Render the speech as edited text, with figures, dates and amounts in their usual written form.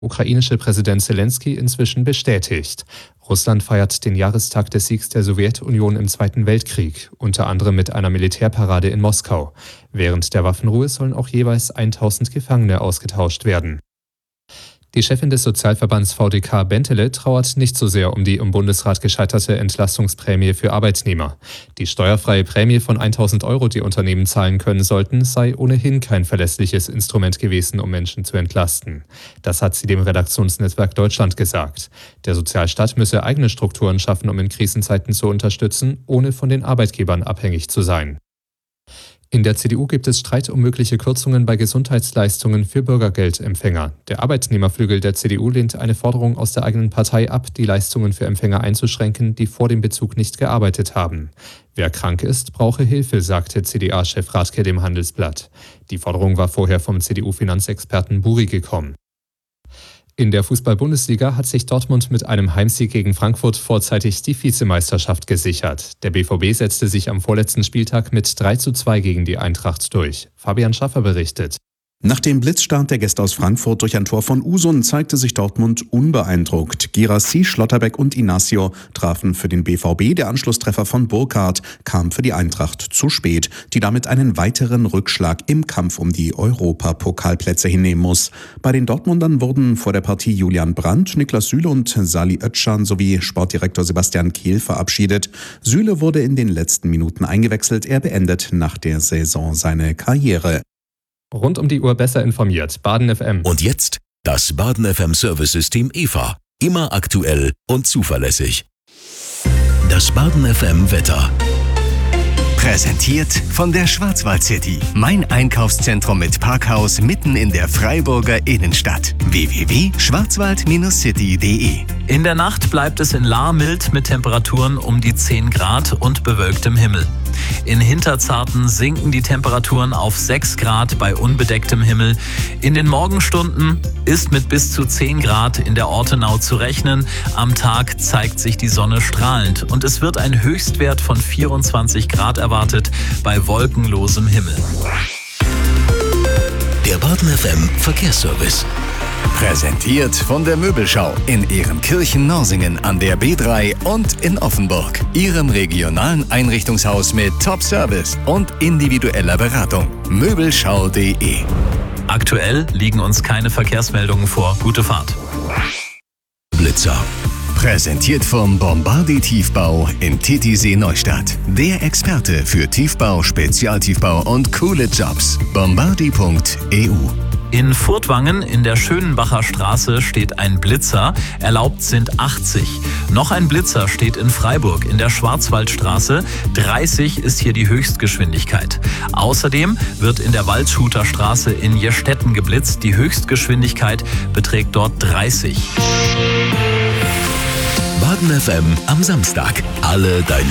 ukrainische Präsident Zelensky inzwischen bestätigt. Russland feiert den Jahrestag des Siegs der Sowjetunion im Zweiten Weltkrieg, unter anderem mit einer Militärparade in Moskau. Während der Waffenruhe sollen auch jeweils 1000 Gefangene ausgetauscht werden. Die Chefin des Sozialverbands VDK Bentele trauert nicht so sehr um die im Bundesrat gescheiterte Entlastungsprämie für Arbeitnehmer. Die steuerfreie Prämie von 1.000 €, die Unternehmen zahlen können sollten, sei ohnehin kein verlässliches Instrument gewesen, um Menschen zu entlasten. Das hat sie dem Redaktionsnetzwerk Deutschland gesagt. Der Sozialstaat müsse eigene Strukturen schaffen, um in Krisenzeiten zu unterstützen, ohne von den Arbeitgebern abhängig zu sein. In der CDU gibt es Streit um mögliche Kürzungen bei Gesundheitsleistungen für Bürgergeldempfänger. Der Arbeitnehmerflügel der CDU lehnt eine Forderung aus der eigenen Partei ab, die Leistungen für Empfänger einzuschränken, die vor dem Bezug nicht gearbeitet haben. Wer krank ist, brauche Hilfe, sagte CDA-Chef Rathke dem Handelsblatt. Die Forderung war vorher vom CDU-Finanzexperten Buri gekommen. In der Fußball-Bundesliga hat sich Dortmund mit einem Heimsieg gegen Frankfurt vorzeitig die Vizemeisterschaft gesichert. Der BVB setzte sich am vorletzten Spieltag mit 3:2 gegen die Eintracht durch. Fabian Schaffer berichtet. Nach dem Blitzstart der Gäste aus Frankfurt durch ein Tor von Usun zeigte sich Dortmund unbeeindruckt. Girassi, Schlotterbeck und Inacio trafen für den BVB. Der Anschlusstreffer von Burkhardt kam für die Eintracht zu spät, die damit einen weiteren Rückschlag im Kampf um die Europapokalplätze hinnehmen muss. Bei den Dortmundern wurden vor der Partie Julian Brandt, Niklas Süle und Salih Özcan sowie Sportdirektor Sebastian Kehl verabschiedet. Süle wurde in den letzten Minuten eingewechselt. Er beendet nach der Saison seine Karriere. Rund um die Uhr besser informiert. Baden FM. Und jetzt das Baden FM Service-System EVA. Immer aktuell und zuverlässig. Das Baden FM Wetter. Präsentiert von der Schwarzwald City. Mein Einkaufszentrum mit Parkhaus mitten in der Freiburger Innenstadt. www.schwarzwald-city.de. In der Nacht bleibt es in Lahr mild mit Temperaturen um die 10 Grad und bewölktem Himmel. In Hinterzarten sinken die Temperaturen auf 6 Grad bei unbedecktem Himmel. In den Morgenstunden ist mit bis zu 10 Grad in der Ortenau zu rechnen. Am Tag zeigt sich die Sonne strahlend und es wird ein Höchstwert von 24 Grad erwartet bei wolkenlosem Himmel. Der Baden FM Verkehrsservice. Präsentiert von der Möbelschau in Ehrenkirchen-Norsingen an der B3 und in Offenburg. Ihrem regionalen Einrichtungshaus mit Top-Service und individueller Beratung. Möbelschau.de. Aktuell liegen uns keine Verkehrsmeldungen vor. Gute Fahrt. Blitzer. Präsentiert vom Bombardi Tiefbau in Titisee Neustadt. Der Experte für Tiefbau, Spezialtiefbau und coole Jobs. Bombardi.eu. In Furtwangen in der Schönenbacher Straße steht ein Blitzer, erlaubt sind 80. Noch ein Blitzer steht in Freiburg in der Schwarzwaldstraße, 30 ist hier die Höchstgeschwindigkeit. Außerdem wird in der Waldshutterstraße in Jestetten geblitzt, die Höchstgeschwindigkeit beträgt dort 30. Baden FM am Samstag. Alle deine